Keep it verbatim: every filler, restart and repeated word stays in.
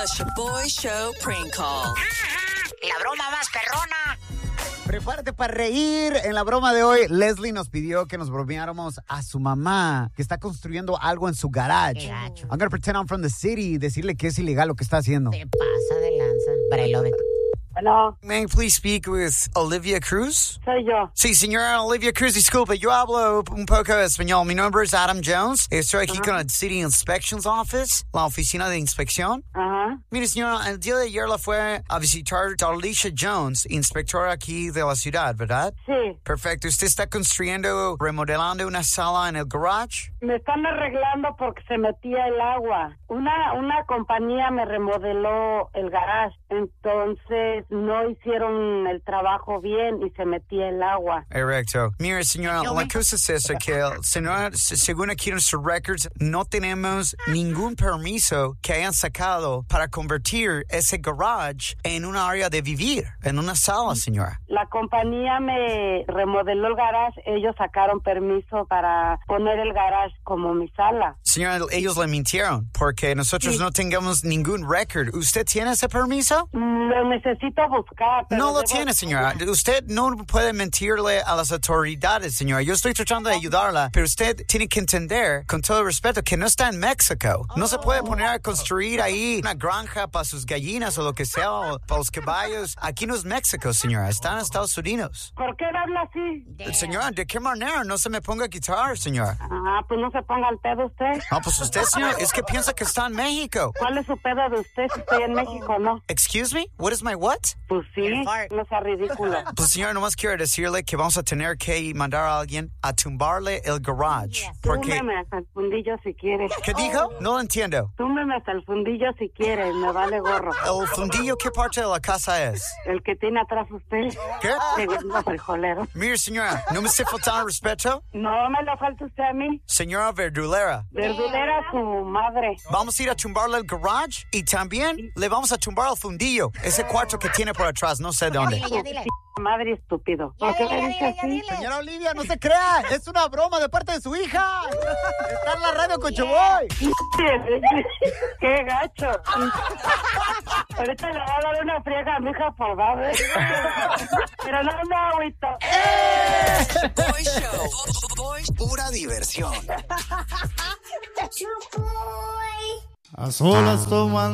The Shaboy Show Prank Call. La broma más perrona. Prepárate para reír. En la broma de hoy, Leslie nos pidió que nos bromeáramos a su mamá, que está construyendo algo en su garage. Gacho. I'm gonna pretend I'm from the city y decirle que es ilegal lo que está haciendo. Te pasa de lanza. But I love it. Bueno, May I please speak with Olivia Cruz? soy yo. Sí, señora Olivia Cruz, disculpe, yo hablo un poco español. Mi nombre es Adam Jones. Estoy aquí con el City Inspections Office, la oficina de inspección. Ajá. Mire, señora, el día de ayer la fue a visitar Darlisha Jones, inspectora aquí de la ciudad, ¿verdad? Sí, Perfecto. ¿Usted está construyendo, remodelando una sala en el garage? me están arreglando porque se metía el agua. Una, una compañía me remodeló el garage, entonces no hicieron el trabajo bien y se metía el agua. Correcto. Mire, señora, la cosa es esa, que señora, se- según aquí nuestros records, no tenemos ningún permiso que hayan sacado para convertir ese garage en un área de vivir, en una sala, señora. La compañía me remodeló el garage, ellos sacaron permiso para poner el garage como mi sala. Señora, ellos le mintieron porque nosotros no tengamos ningún record. ¿Usted tiene ese permiso? Lo necesito buscar. pero No lo debo- tiene, señora. Usted no puede mentirle a las autoridades, señora. Yo estoy tratando de ayudarla, pero usted tiene que entender, con todo respeto, que no está en México. No se puede poner a construir ahí una granja para sus gallinas o lo que sea, o para los caballos. Aquí no es México, señora. Está en Estados Unidos. ¿Por qué habla así? Señora, ¿de qué manera? No se me ponga a quitar, señora. Ah, pues no se ponga al pedo usted. No, pues usted, señora, es que piensa que está en México. ¿Cuál es su pedo de usted si estoy en México o no? Excuse me? What is my what? Pues sí, no sea ridículo. Pues señora, nomás quiero decirle que vamos a tener que mandar a alguien a tumbarle el garage. Porque... Túmbeme hasta el fundillo si quieres. ¿Qué dijo? No lo entiendo. Túmbeme hasta el fundillo si quieres, me vale gorro. ¿El fundillo qué parte de la casa es? El que tiene atrás usted. ¿Qué? Segundo frijolero. Mire, señora, no me esté faltando respeto. No me lo falta usted a mí. Señora verdulera, Verdulera su madre. vamos a ir a tumbarle el garage y también le vamos a tumbar el fundillo. Ese cuarto que tiene por atrás, no sé dónde. Dile, ya dile. Madre estúpido. ¿Por Ya qué dile, me ya dice dile, ya así? dile. Señora Olivia, no se crea. Es una broma de parte de su hija. Está en la radio con Chaboy. ¡Qué gacho! Ahorita le voy a dar una friega a mi hija por ver. Pero no me agüito. Shaboy Show. Boy, Pura diversión. A solas tomando.